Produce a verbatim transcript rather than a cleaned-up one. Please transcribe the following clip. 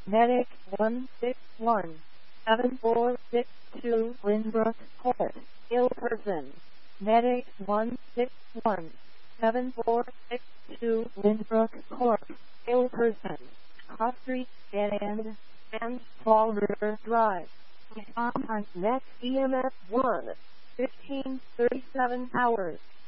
Medic one six one, seven four six two Lynbrook Court, ill person. Medic one six one, seven four six two Lynbrook Court, ill person. Cross Street, Dead End, and Fall River Drive. Respond on next E M S one, fifteen thirty-seven hours.